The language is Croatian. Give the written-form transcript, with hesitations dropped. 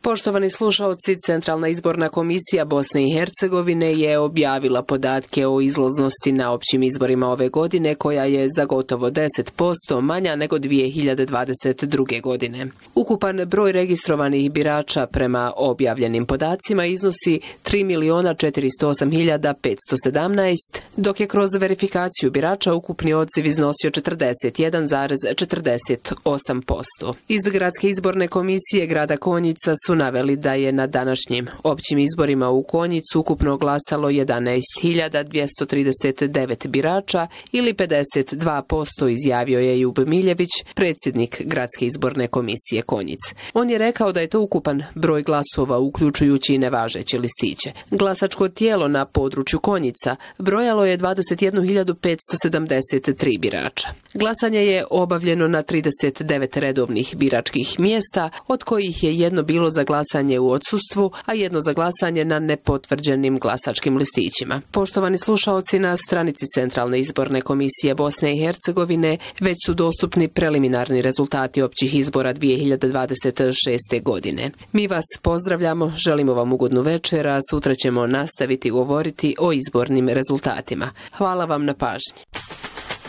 Poštovani slušalci, Centralna izborna komisija Bosne i Hercegovine je objavila podatke o izlaznosti na općim izborima ove godine, koja je za gotovo 10% manja nego 2022. godine. Ukupan broj registrovanih birača prema objavljenim podacima iznosi 3.408.517, dok je kroz verifikaciju birača ukupni odziv iznosio 41,48%. Iz Gradske izborne komisije grada Konjica su naveli da je na današnjim općim izborima u Konjicu ukupno glasalo 11.239 birača ili 52%, izjavio je Jub Miljević, predsjednik Gradske izborne komisije Konjic. On je rekao da je to ukupan broj glasova, uključujući i nevažeće listiće. Glasačko tijelo na području Konjica brojalo je 21.573 birača. Glasanje je obavljeno na 39 redovnih biračkih mjesta, od kojih je jedno bilo za glasanje u odsustvu, a jedno za glasanje na nepotvrđenim glasačkim listićima. Poštovani slušaoci, na stranici Centralne izborne komisije Bosne i Hercegovine već su dostupni preliminarni rezultati općih izbora 2026. godine. Mi vas pozdravljamo, želimo vam ugodnu večer, a sutra ćemo nastaviti govoriti o izbornim rezultatima. Hvala vam na pažnji.